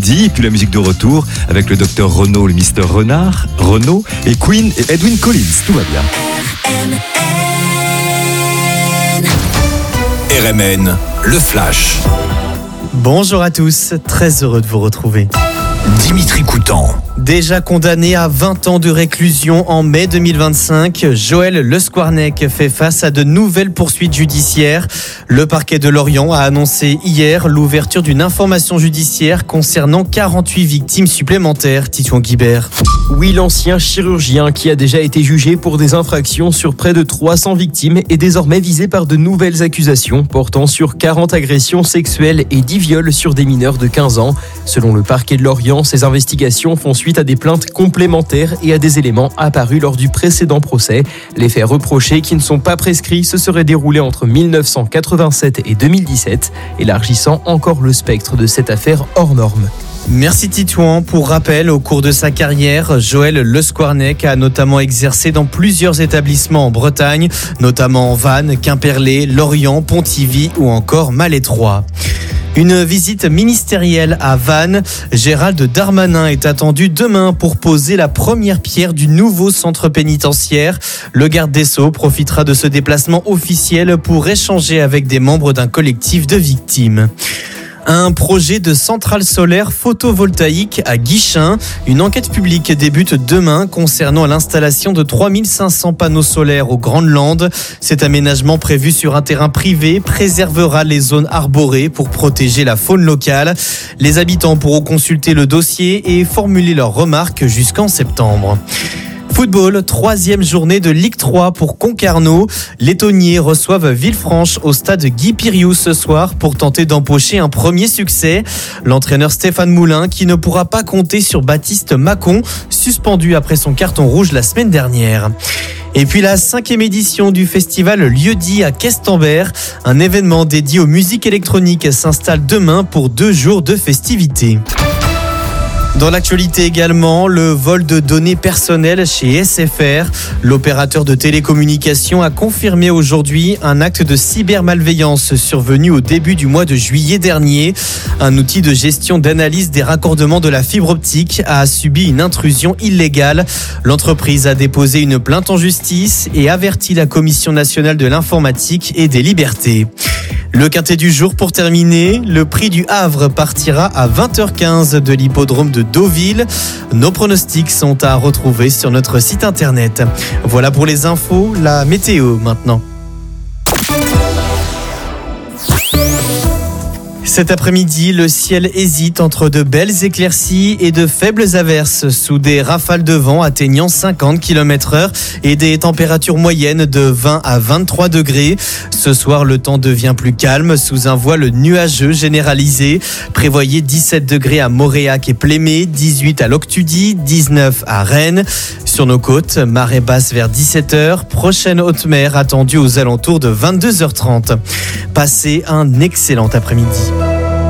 midi. Et puis la musique de retour avec le docteur Renaud, le Mister Renard, Renaud et Queen et Edwyn Collins. Tout va bien. RMN, le Flash. Bonjour à tous, très heureux de vous retrouver. Dimitri Coutan. Déjà condamné à 20 ans de réclusion en mai 2025, Joël Le Squarnec fait face à de nouvelles poursuites judiciaires. Le parquet de Lorient a annoncé hier l'ouverture d'une information judiciaire concernant 48 victimes supplémentaires. Titouan Guibert. Oui, l'ancien chirurgien qui a déjà été jugé pour des infractions sur près de 300 victimes est désormais visé par de nouvelles accusations portant sur 40 agressions sexuelles et 10 viols sur des mineurs de 15 ans. Selon le parquet de Lorient, ces investigations font suite à des plaintes complémentaires et à des éléments apparus lors du précédent procès. Les faits reprochés qui ne sont pas prescrits se seraient déroulés entre 1987 et 2017, élargissant encore le spectre de cette affaire hors norme. Merci Titouan. Pour rappel, au cours de sa carrière, Joël Le Squarnec a notamment exercé dans plusieurs établissements en Bretagne, notamment Vannes, Quimperlé, Lorient, Pontivy ou encore Malétroit. Une visite ministérielle à Vannes. Gérald Darmanin est attendu demain pour poser la première pierre du nouveau centre pénitentiaire. Le garde des Sceaux profitera de ce déplacement officiel pour échanger avec des membres d'un collectif de victimes. Un projet de centrale solaire photovoltaïque à Guichen. Une enquête publique débute demain concernant l'installation de 3500 panneaux solaires aux Grandes Landes. Cet aménagement prévu sur un terrain privé préservera les zones arborées pour protéger la faune locale. Les habitants pourront consulter le dossier et formuler leurs remarques jusqu'en septembre. Football, 3e journée de Ligue 3 pour Concarneau. Les Tonniers reçoivent Villefranche au stade Guy Piriou ce soir pour tenter d'empocher un premier succès. L'entraîneur Stéphane Moulin qui ne pourra pas compter sur Baptiste Macon, suspendu après son carton rouge la semaine dernière. Et puis la 5e édition du festival Lieu-dit à Questembert. Un événement dédié aux musiques électroniques s'installe demain pour 2 jours de festivités. Dans l'actualité également, le vol de données personnelles chez SFR. L'opérateur de télécommunications a confirmé aujourd'hui un acte de cybermalveillance survenu au début du mois de juillet dernier. Un outil de gestion d'analyse des raccordements de la fibre optique a subi une intrusion illégale. L'entreprise a déposé une plainte en justice et averti la Commission nationale de l'informatique et des libertés. Le quintet du jour pour terminer, le prix du Havre partira à 20h15 de l'hippodrome de Deauville. Nos pronostics sont à retrouver sur notre site internet. Voilà pour les infos, la météo maintenant. Cet après-midi, le ciel hésite entre de belles éclaircies et de faibles averses sous des rafales de vent atteignant 50 km/h et des températures moyennes de 20 à 23 degrés. Ce soir, le temps devient plus calme sous un voile nuageux généralisé. Prévoyez 17 degrés à Moréac et Plémé, 18 à Loctudie, 19 à Rennes. Sur nos côtes, marée basse vers 17h, prochaine haute mer attendue aux alentours de 22h30. Passez un excellent après-midi.